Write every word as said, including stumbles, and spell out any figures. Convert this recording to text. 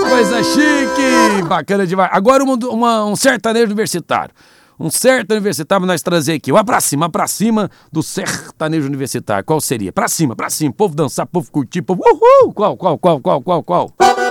Coisa chique, bacana demais. Agora uma, uma, um sertanejo universitário. Um sertanejo universitário nós trazer aqui. Vai pra cima, pra cima do sertanejo universitário. Qual seria? Pra cima, pra cima. Povo dançar, povo curtir, povo... Uhul! Qual, qual, qual, qual, qual, qual?